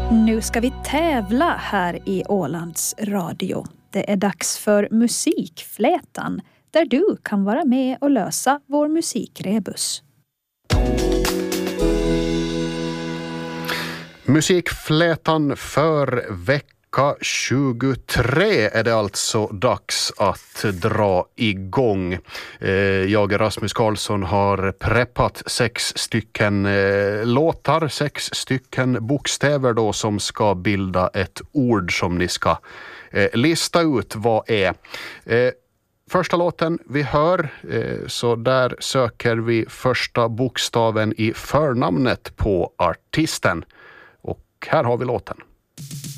Nu ska vi tävla här i Ålands Radio. Det är dags för Musikflätan, där du kan vara med och lösa vår musikrebus. Musikflätan för vecka 23 är det alltså dags att dra igång. Jag, Rasmus Karlsson, har preppat 6 stycken låtar, 6 stycken bokstäver då som ska bilda ett ord som ni ska lista ut vad är. Första låten vi hör, så där söker vi första bokstaven i förnamnet på artisten. Och här har vi låten.